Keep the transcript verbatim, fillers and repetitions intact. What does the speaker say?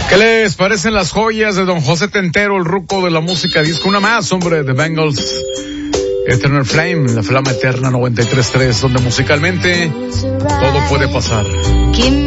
¿Qué les parecen las joyas de don José Tentero, el ruco de la música disco? Una más, hombre, de Bengals, Eternal Flame, la flama eterna noventa y tres punto tres, donde musicalmente todo puede pasar.